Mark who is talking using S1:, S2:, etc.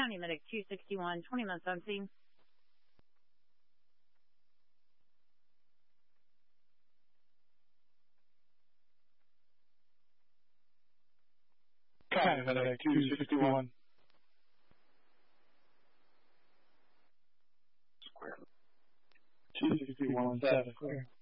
S1: County Medic 261, 20 minutes on scene.
S2: County Medic 261. Square. 261, 7, clear.